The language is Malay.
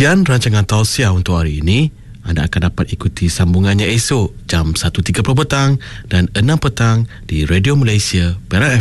Sekian rancangan tausiah untuk hari ini. Anda akan dapat ikuti sambungannya esok jam 1.30 petang dan 6 petang di Radio Malaysia Perak